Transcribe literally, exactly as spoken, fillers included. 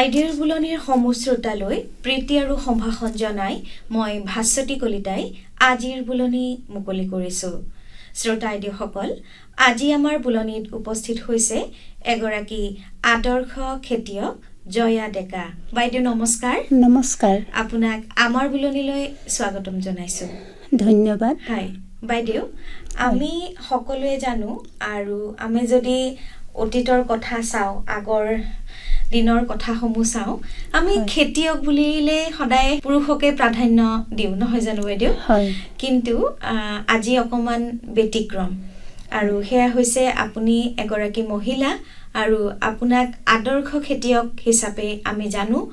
বাইদেউৰ বুলনিৰ সমশ্ৰোতালৈ প্ৰীতি আৰু সম্ভাষণ জনাই মই ভাস্বতী কলিতাই আজিৰ বুলনি মুকলি কৰিছোঁ। শ্ৰোতা আইদেউসকল, আজি আমাৰ বুলনিত উপস্থিত হৈছে এগৰাকী আদৰ্শ খেতিয়ক জয়া ডেকা। বাইদেউ নমস্কাৰ। নমস্কাৰ। আপোনাক আমাৰ বুলনিলৈ স্বাগতম জনাইছোঁ। ধন্যবাদ। হয় বাইদেউ, আমি সকলোৱে জানো আৰু আমি যদি অতীতৰ কথা চাওঁ, আগৰ দিনৰ কথাসমূহ চাওঁ, আমি খেতিয়ক বুলিলে সদায় পুৰুষকে প্ৰাধান্য দিওঁ, নহয় জানো বাইদেউ? হয়। কিন্তু আজি অকমান ব্যতিক্ৰম, আৰু সেয়া হৈছে আপুনি এগৰাকী মহিলা আৰু আপোনাক আদৰ্শ খেতিয়ক হিচাপে আমি জানো।